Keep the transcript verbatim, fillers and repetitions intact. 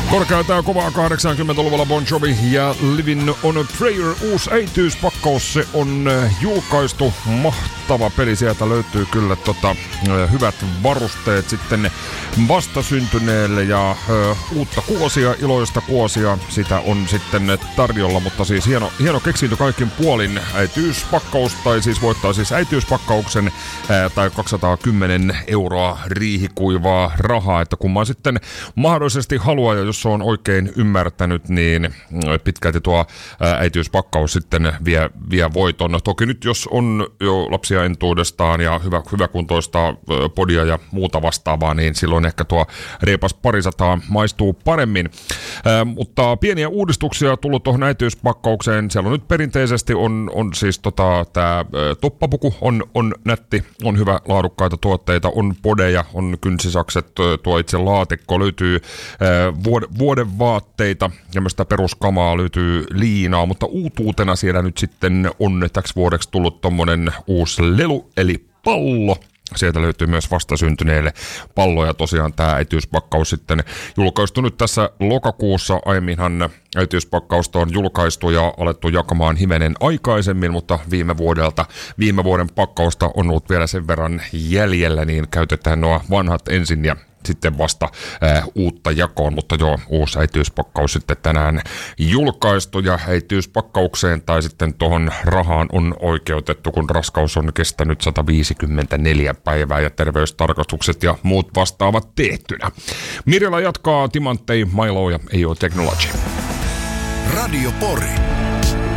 Korkealta ja kovaa kahdeksankymmentäluvulla Bon Jovi ja Living on a Prayer. Uusi äitiyspakkaus, se on julkaistu. Mahtava peli, sieltä löytyy kyllä tota, hyvät varusteet sitten vastasyntyneelle ja ö, uutta kuosia, iloista kuosia. Sitä on sitten tarjolla, mutta siis hieno, hieno keksintö kaikin puolin. Äitiyspakkaus, tai siis voittaa siis äitiyspakkauksen ää, tai kaksisataakymmentä euroa riihikuivaa rahaa, että kun mä sitten mahdollisesti haluaa, ja jos on oikein ymmärtänyt, niin pitkälti tuo äitiyspakkaus sitten vie, vie voiton. Toki nyt jos on jo lapsia entuudestaan ja hyvä, hyväkuntoista podia ja muuta vastaavaa, niin silloin ehkä tuo reipas parisataa maistuu paremmin. Ää, mutta pieniä uudistuksia tullut tuohon äitiyspakkaukseen. Siellä on nyt perinteisesti on, on siis tota, tämä toppapuku on, on nätti, on hyvä laadukkaita tuotteita, on podeja, on kynsisakset, tuo itse laatikko, löytyy ää, vuod, vuoden vaatteita, tämmöistä peruskamaa, löytyy liinaa, mutta uutuutena siellä nyt sitten on täksi vuodeksi tullut tommonen uusi lelu, eli pallo. Sieltä löytyy myös vastasyntyneille palloja. Tosiaan tämä äitiyspakkaus sitten julkaistu nyt tässä lokakuussa. Aiemminhan äitiyspakkausta on julkaistu ja alettu jakamaan hivenen aikaisemmin, mutta viime vuodelta, viime vuoden pakkausta on ollut vielä sen verran jäljellä, niin käytetään nuo vanhat ensin ja sitten vasta ää, uutta jakoon, mutta joo, uusi äitiyspakkaus sitten tänään julkaistu ja äitiyspakkaukseen tai sitten tuohon rahaan on oikeutettu, kun raskaus on kestänyt sata viisikymmentäneljä päivää ja terveystarkastukset ja muut vastaavat tehtynä. Mirjala jatkaa Timanttei, Milo ja E O Technology. Radio Pori.